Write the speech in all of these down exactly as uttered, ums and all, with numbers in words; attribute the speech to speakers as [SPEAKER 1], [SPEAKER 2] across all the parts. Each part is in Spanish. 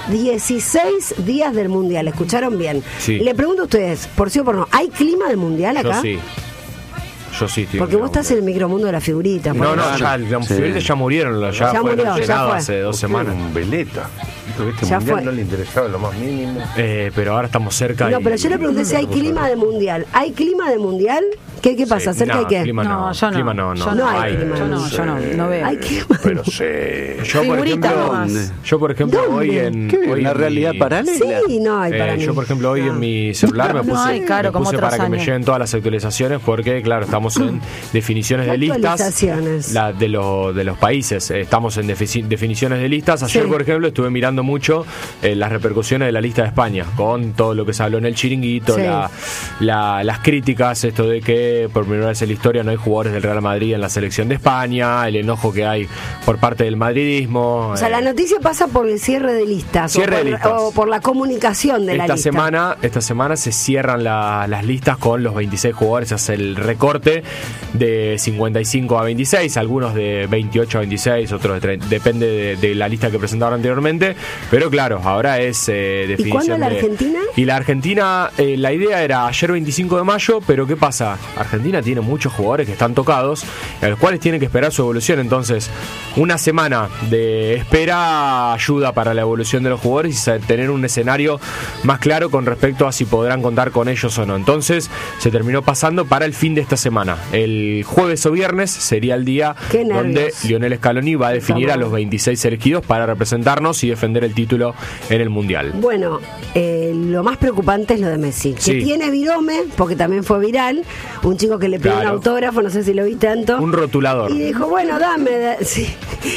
[SPEAKER 1] dieciséis días del Mundial, ¿escucharon bien?
[SPEAKER 2] Sí.
[SPEAKER 1] Le pregunto a ustedes, por sí o por no, ¿hay clima de Mundial acá?
[SPEAKER 2] Yo sí. Yo sí estoy.
[SPEAKER 1] Porque vos estás en el micromundo de las figuritas.
[SPEAKER 2] No, no, ya, las figuritas ya murieron, ya,
[SPEAKER 1] ya
[SPEAKER 2] fueron
[SPEAKER 1] murió,
[SPEAKER 2] llenadas
[SPEAKER 1] ya
[SPEAKER 2] hace dos semanas.
[SPEAKER 3] Un veleta. Este
[SPEAKER 1] Ya
[SPEAKER 3] mundial
[SPEAKER 1] fue.
[SPEAKER 3] no le interesaba lo más mínimo.
[SPEAKER 2] Eh, pero ahora estamos cerca.
[SPEAKER 1] No,
[SPEAKER 2] y,
[SPEAKER 1] pero yo le pregunté si hay clima de Mundial. ¿Hay clima de Mundial? ¿Qué, qué pasa?
[SPEAKER 2] Sí,
[SPEAKER 1] ¿Cerca
[SPEAKER 2] no,
[SPEAKER 1] de qué?
[SPEAKER 2] clima no,
[SPEAKER 4] No, yo no.
[SPEAKER 2] clima no, no,
[SPEAKER 4] Yo
[SPEAKER 1] no hay clima.
[SPEAKER 4] Yo no, yo no, no veo.
[SPEAKER 1] ¿Hay clima?
[SPEAKER 3] Pero sé.
[SPEAKER 2] Yo por
[SPEAKER 4] Figurita
[SPEAKER 2] ejemplo,
[SPEAKER 4] nomás.
[SPEAKER 2] yo por ejemplo
[SPEAKER 1] ¿Dónde?
[SPEAKER 2] hoy en
[SPEAKER 5] ¿Qué?
[SPEAKER 2] hoy
[SPEAKER 5] ¿Una
[SPEAKER 2] en
[SPEAKER 5] realidad
[SPEAKER 2] mi-
[SPEAKER 5] paralela?
[SPEAKER 1] Sí, no hay para
[SPEAKER 2] Eh,
[SPEAKER 1] mí.
[SPEAKER 2] yo por ejemplo hoy
[SPEAKER 1] No.
[SPEAKER 2] en mi celular me
[SPEAKER 4] No
[SPEAKER 2] puse,
[SPEAKER 4] hay, claro,
[SPEAKER 2] me
[SPEAKER 4] como
[SPEAKER 2] puse
[SPEAKER 4] otros
[SPEAKER 2] para que me
[SPEAKER 4] años.
[SPEAKER 2] lleguen todas las actualizaciones porque claro, estamos en definiciones de listas
[SPEAKER 1] Actualizaciones.
[SPEAKER 2] la, de, lo, de los países, eh, estamos en defici- definiciones de listas. Ayer
[SPEAKER 1] Sí.
[SPEAKER 2] por ejemplo estuve mirando mucho eh, las repercusiones de la lista de España con todo lo que se habló en el chiringuito,
[SPEAKER 1] Sí.
[SPEAKER 2] la, la, las críticas, esto de que por primera vez en la historia no hay jugadores del Real Madrid en la selección de España, el enojo que hay por parte del madridismo.
[SPEAKER 1] O sea,
[SPEAKER 2] eh,
[SPEAKER 1] la noticia pasa por el cierre de listas.
[SPEAKER 2] Cierre
[SPEAKER 1] o, por,
[SPEAKER 2] de listas.
[SPEAKER 1] o por la comunicación de la
[SPEAKER 2] esta
[SPEAKER 1] lista.
[SPEAKER 2] semana esta semana se cierran la- las listas con los veintiséis jugadores, hace el recorte de cincuenta y cinco a veintiséis, algunos de veintiocho a veintiséis, otros de treinta, depende de, de la lista que presentaron anteriormente, pero claro, ahora es eh, definición.
[SPEAKER 1] ¿Y cuándo la
[SPEAKER 2] de-
[SPEAKER 1] Argentina?
[SPEAKER 2] Y la Argentina, eh, la idea era ayer veinticinco de mayo, pero ¿qué pasa? Argentina tiene muchos jugadores que están tocados, a los cuales tienen que esperar su evolución, entonces una semana de espera ayuda para la evolución de los jugadores y sa- tener un escenario más claro con respecto a si podrán contar con ellos o no. Entonces se terminó pasando para el fin de esta semana. El jueves o viernes sería el día
[SPEAKER 1] Qué
[SPEAKER 2] donde
[SPEAKER 1] nervios.
[SPEAKER 2] Lionel Scaloni va a definir a
[SPEAKER 1] Estamos-
[SPEAKER 2] los veintiséis elegidos para representarnos y defender el título en el Mundial.
[SPEAKER 1] Bueno, eh, lo más preocupante es lo de Messi, que
[SPEAKER 2] Sí.
[SPEAKER 1] tiene virome, porque también fue viral, un chico que le pidió
[SPEAKER 2] Claro.
[SPEAKER 1] un autógrafo, no sé si lo vi tanto.
[SPEAKER 2] Un rotulador.
[SPEAKER 1] Y dijo, bueno, dame. da- sí.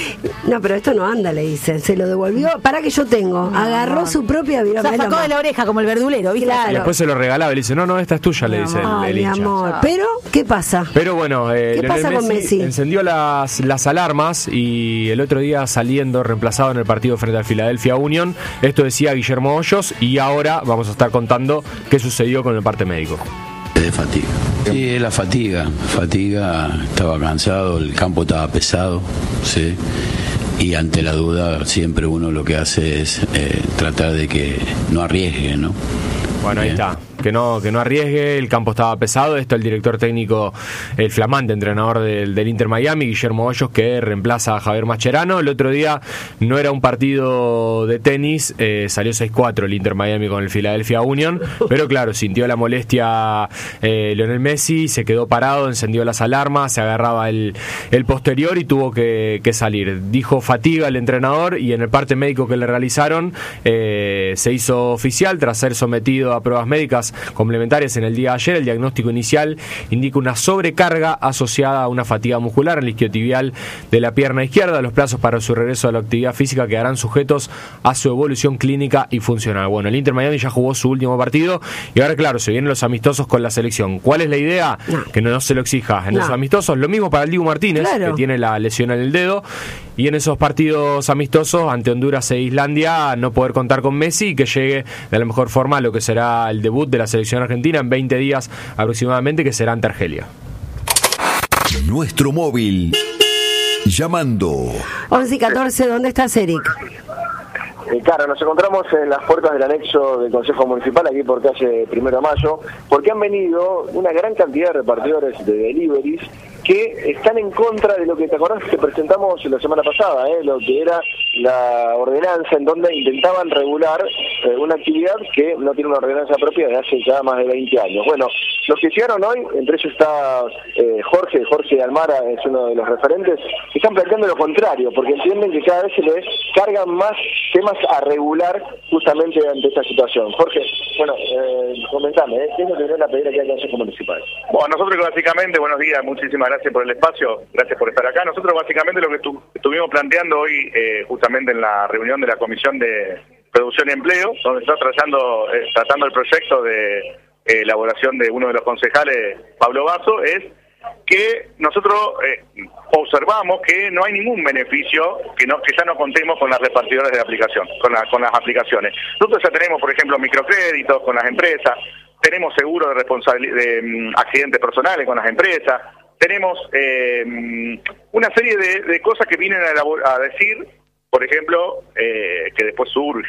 [SPEAKER 1] No, pero esto no anda, le dice. Se lo devolvió. Para que yo tengo. Agarró su propia virome.
[SPEAKER 4] Se
[SPEAKER 1] Es lo
[SPEAKER 4] sacó
[SPEAKER 1] más-
[SPEAKER 4] de la oreja como el verdulero, ¿viste?
[SPEAKER 1] Claro.
[SPEAKER 2] Y después se lo regalaba y le dice, no, no, esta es tuya, le
[SPEAKER 4] Mi
[SPEAKER 2] dice el,
[SPEAKER 1] Ay,
[SPEAKER 2] el
[SPEAKER 1] mi
[SPEAKER 2] hincha.
[SPEAKER 1] amor. Pero, ¿qué pasa?
[SPEAKER 2] Pero bueno, eh,
[SPEAKER 1] ¿Qué
[SPEAKER 2] Lionel
[SPEAKER 1] pasa con Messi?
[SPEAKER 2] encendió las, las alarmas y el otro día saliendo reemplazado en el partido frente al Philadelphia Union, esto decía Guillermo Hoyos y ahora vamos a estar contando qué sucedió con el parte médico.
[SPEAKER 6] De fatiga. Sí, es la fatiga. Fatiga, estaba cansado, el campo estaba pesado, sí. Y ante la duda, siempre uno lo que hace es eh, tratar de que no arriesgue, ¿no?
[SPEAKER 2] Bueno, ahí
[SPEAKER 6] Bien.
[SPEAKER 2] está. Que no, que no arriesgue, el campo estaba pesado. Esto el director técnico, el flamante entrenador del, del Inter Miami, Guillermo Hoyos, que reemplaza a Javier Mascherano. El otro día no era un partido de tenis, eh, salió seis cuatro el Inter Miami con el Philadelphia Union, pero claro, sintió la molestia eh, Lionel Messi, se quedó parado, encendió las alarmas, se agarraba el, el posterior y tuvo que, que salir. Dijo fatiga el entrenador y en el parte médico que le realizaron eh, se hizo oficial tras ser sometido a pruebas médicas complementarias en el día de ayer. El diagnóstico inicial indica una sobrecarga asociada a una fatiga muscular en el isquiotibial de la pierna izquierda. Los plazos para su regreso a la actividad física quedarán sujetos a su evolución clínica y funcional. Bueno, el Inter Miami ya jugó su último partido y ahora, claro, se vienen los amistosos con la selección. ¿Cuál es la idea?
[SPEAKER 1] No.
[SPEAKER 2] Que no, no se lo exija en
[SPEAKER 1] No.
[SPEAKER 2] los amistosos. Lo mismo para el Dibu Martínez,
[SPEAKER 1] Claro.
[SPEAKER 2] que tiene la lesión en el dedo. Y en esos partidos amistosos ante Honduras e Islandia no poder contar con Messi y que llegue de la mejor forma a lo que será el debut de la selección argentina en veinte días aproximadamente, que será ante Argelia.
[SPEAKER 7] Nuestro móvil. Llamando.
[SPEAKER 1] once y catorce, ¿dónde estás, Eric?
[SPEAKER 8] Eh, claro, nos encontramos en las puertas del anexo del Consejo Municipal, aquí por calle Primero de Mayo, porque han venido una gran cantidad de repartidores de deliveries que están en contra de lo que te acordás que presentamos la semana pasada, ¿eh? Lo que era la ordenanza en donde intentaban regular eh, una actividad que no tiene una ordenanza propia de hace ya más de veinte años. Bueno, los que llegaron hoy, entre ellos está eh, Jorge, Jorge Almara es uno de los referentes, están planteando lo contrario, porque entienden que cada vez se les cargan más temas a regular justamente ante esta situación. Jorge, bueno, eh, comentame, ¿eh? ¿Qué es lo que vienen a pedir aquí al Consejo Municipal?
[SPEAKER 9] Bueno, nosotros básicamente, buenos días, muchísimas gracias por el espacio, gracias por estar acá. Nosotros básicamente lo que estu estuvimos planteando hoy, eh, justamente en la reunión de la Comisión de Producción y Empleo, donde está tratando, eh, tratando el proyecto de eh, elaboración de uno de los concejales, Pablo Basso, es que nosotros eh, observamos que no hay ningún beneficio que no que ya no contemos con las repartidoras de aplicación, con, la, con las aplicaciones. Nosotros ya tenemos, por ejemplo, microcréditos con las empresas, tenemos seguro de responsabilidad de um, accidentes personales con las empresas, tenemos eh, una serie de, de cosas que vienen a, a decir, por ejemplo, eh, que después surge